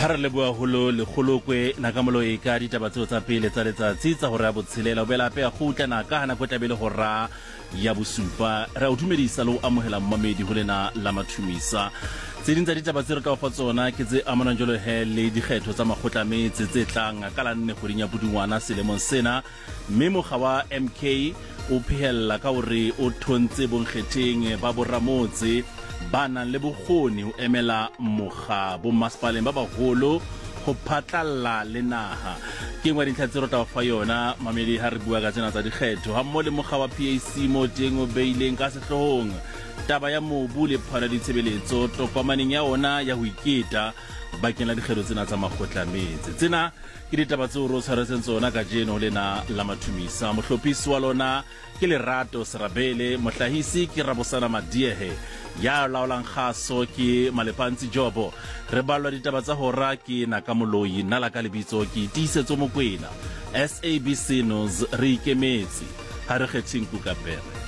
Hara leboa holo le kgolokwe nakamolo e ka ditaba tseo tsa pele tsa letsatsi tsa hore ya botshelela o bela pe a khutla na ka hana kotla bele hora ya bosupa ra o dumedisa le o amohela mmamedi ho lena la mathumisa tse ding tsa ditaba tse re ka fa tsona ke tse amanang jolo he le dikgetho tsa makgotlametse tse tlang ka la nne kgoding ya Pudungwana selemong sena mme mogga wa MK o phehella ka hore o thontse bonkgetheng ba boramotse ba nang le bokgoni ho emela mogga bo masepaleng ba baholo ho phatlalla le naha ke ngwa dintlha tse re tla fa yona mamedi ha re bua ka tsena tsa dikgetho ha mmo le mogga wa PAC mo teng o beileng ka sehlohong taba ya mobu le phana ditshebeletso tokomaneng ya ona ya ho iketa bakeng la dikgetho tsena tsa makgotlametse tsena ke ditaba tseo re tshwaretseng tsona ka jeno lena la mathumisa mohlophisi wa lona ke Lerato Serabele mohlahisi ke Rabosana Madiehe ya laolang khaso ke Malepantsi Jobo re balwa ditaba tsa hora ke Nakamoloi nala ka lebitso ke Tiisetso Mokwena SABC News re ikemetse ha re kgetheng Kukapere.